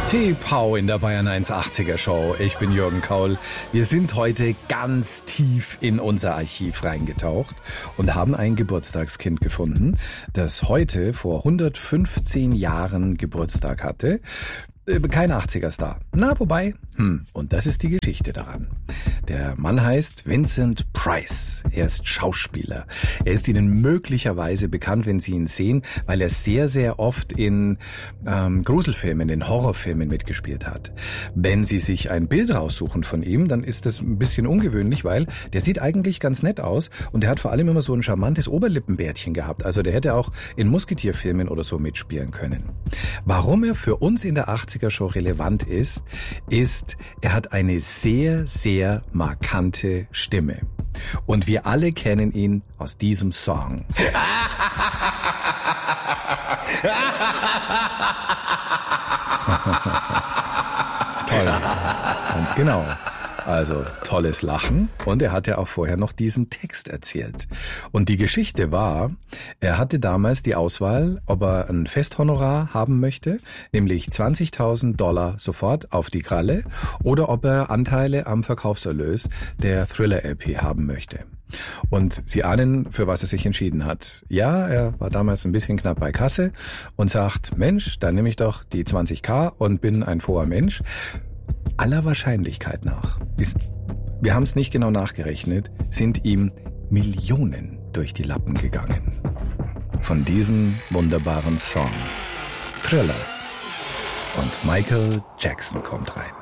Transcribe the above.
T-Pow in der Bayern 180er Show. Ich bin Jürgen Kaul. Wir sind heute ganz tief in unser Archiv reingetaucht und haben ein Geburtstagskind gefunden, das heute vor 115 Jahren Geburtstag hatte. Kein 80er-Star. Na, wobei, und das ist die Geschichte daran. Der Mann heißt Vincent Price. Er ist Schauspieler. Er ist Ihnen möglicherweise bekannt, wenn Sie ihn sehen, weil er sehr, sehr oft in Gruselfilmen, in Horrorfilmen mitgespielt hat. Wenn Sie sich ein Bild raussuchen von ihm, dann ist das ein bisschen ungewöhnlich, weil der sieht eigentlich ganz nett aus und der hat vor allem immer so ein charmantes Oberlippenbärtchen gehabt. Also der hätte auch in Musketierfilmen oder so mitspielen können. Warum er für uns in der 80er-Show relevant ist, er hat eine sehr, sehr markante Stimme. Und wir alle kennen ihn aus diesem Song. Toll, ganz genau. Also tolles Lachen und er hatte auch vorher noch diesen Text erzählt. Und die Geschichte war, er hatte damals die Auswahl, ob er ein Festhonorar haben möchte, nämlich $20.000 sofort auf die Kralle, oder ob er Anteile am Verkaufserlös der Thriller-LP haben möchte. Und Sie ahnen, für was er sich entschieden hat. Ja, er war damals ein bisschen knapp bei Kasse und sagt, Mensch, dann nehme ich doch die 20.000 und bin ein froher Mensch. Aller Wahrscheinlichkeit nach, wir haben es nicht genau nachgerechnet, sind ihm Millionen durch die Lappen gegangen. Von diesem wunderbaren Song. Thriller. Und Michael Jackson kommt rein.